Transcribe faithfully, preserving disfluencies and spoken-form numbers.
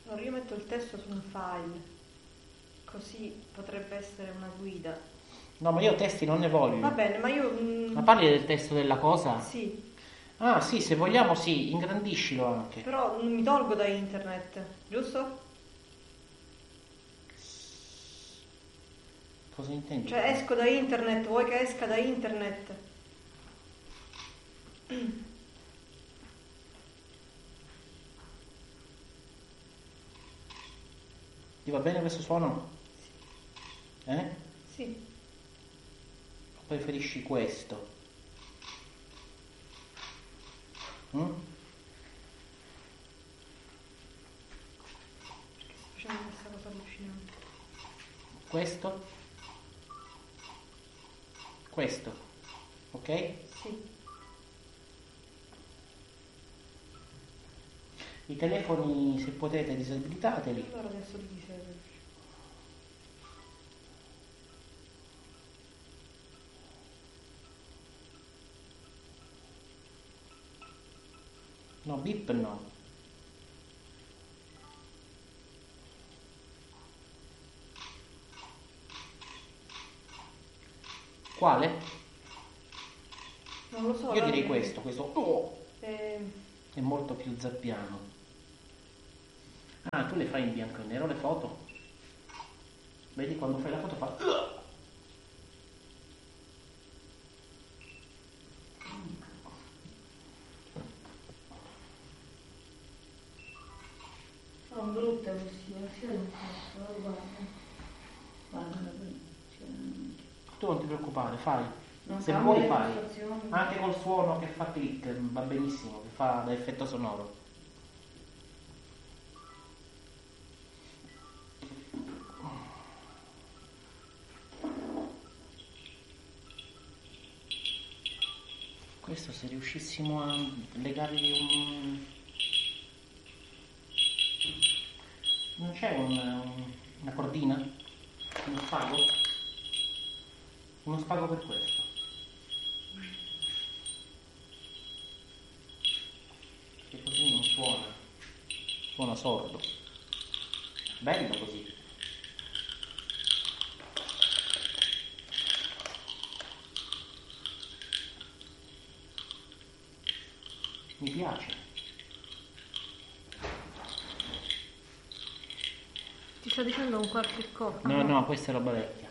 Allora io metto il testo su un file, così potrebbe essere una guida. No, ma io testi non ne voglio. Va bene, ma io... mm, Ma parli del testo della cosa? sì, Ah, sì, se vogliamo sì, ingrandiscilo anche. però non mi tolgo da internet, giusto? Cosa intendi? Cioè esco da internet, vuoi che esca da internet? Ti va bene questo suono? Eh? Sì. O preferisci questo? Mm? Sto facendo questa cosa allucinante. Questo? Questo? Ok? Sì. I telefoni, se potete, disabilitateli. Allora adesso li disegno. No, bip no. Quale? Non lo so. Io allora- direi questo, questo oh, Eh, è molto più zappiano. Ah, tu le fai in bianco e nero le foto? Vedi quando fai la foto fa... Sono brutte queste versioni, guarda. Guarda, Tu non ti preoccupare, fai. non Se cambia vuoi le fai. postazioni. Anche col suono che fa click, va benissimo, che fa da effetto sonoro. Questo se riuscissimo a legargli un... Non c'è un, un- una cordina? Uno spago? Uno spago per questo. Che così non suona. Suona sordo. Bello così. Mi piace. ti sto dicendo un qualche cosa. No, no, questa è roba vecchia.